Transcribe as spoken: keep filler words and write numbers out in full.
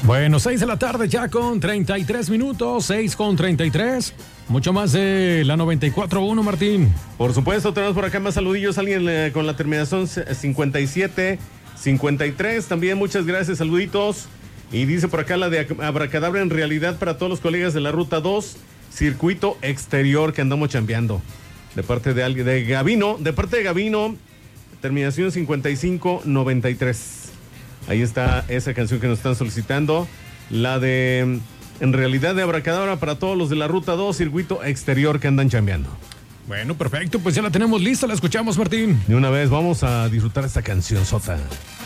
Bueno, seis de la tarde ya con treinta y tres minutos, seis con treinta y tres. Mucho más de la noventa y cuatro punto uno, Martín. Por supuesto, tenemos por acá más saludillos. Alguien eh, con la terminación cincuenta y siete cincuenta y tres. También muchas gracias, saluditos. Y dice por acá la de Abracadabra en realidad para todos los colegas de la Ruta dos, circuito exterior que andamos chambeando. De parte de alguien, de Gavino, de parte de Gavino, terminación cincuenta y cinco noventa y tres. Ahí está esa canción que nos están solicitando. La de, en realidad, de Abracadabra para todos los de la Ruta dos, circuito exterior que andan chambeando. Bueno, perfecto, pues ya la tenemos lista, la escuchamos, Martín. De una vez, vamos a disfrutar esta canción, Sota.